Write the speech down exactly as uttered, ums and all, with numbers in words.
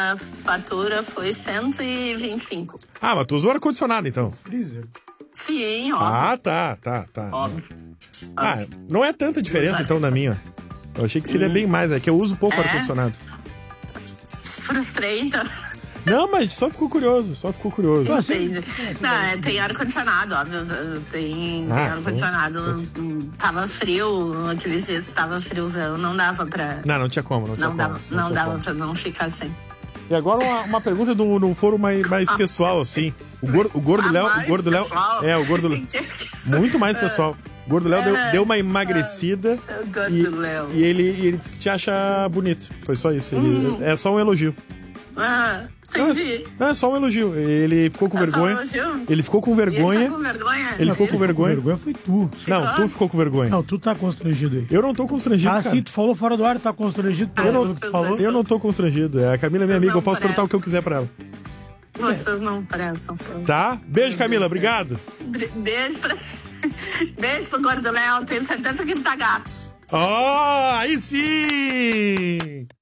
minha fatura foi cento e vinte e cinco. Ah, mas tu usou ar-condicionado, então. Freezer. Sim, óbvio. Ah, tá, tá, tá. Óbvio. Ah, óbvio. não é tanta diferença, então, da minha. Eu achei que seria Hum. bem mais, é que eu uso pouco É? ar-condicionado. Frustrei, então. Não, mas só ficou curioso, só ficou curioso. Entendi. Não, é, tem ar-condicionado, óbvio. Tem, tem Ah, ar-condicionado. Hum, Tava frio, aqueles dias tava friozão. Não dava pra. Não, não tinha como, não tinha Não como. dava, não tinha dava como. pra não ficar sem. E agora uma, uma pergunta do, no foro mais, mais pessoal, assim. O gordo, o gordo Ah, Léo. O mais gordo Léo. pessoal? É, o gordo Léo. Muito mais pessoal. O gordo Léo deu, deu uma emagrecida. O gordo e, Léo. e ele, e ele disse que te acha bonito. Foi só isso. Ele- Hum. É só um elogio. Ah, Não, entendi. é- não, é só um elogio. Ele ficou com É só um vergonha. elogio? Ele ficou com E ele vergonha. tá com vergonha? Ele ficou com Isso? vergonha. Vergonha foi tu. Não, tu ficou com vergonha. Não, tu tá constrangido aí. Eu não tô constrangido, Ah, cara. sim, tu falou fora do ar, tá constrangido pelo Eu não, que tu falou. eu não tô constrangido. É, a Camila é minha amiga, Não eu posso perguntar o que eu quiser pra ela. Vocês não prestam. Tá? Beijo, Camila. Obrigado. Be- Beijo pra... Beijo pro gordo Léo. Tenho certeza que ele tá gato. Ó, aí sim!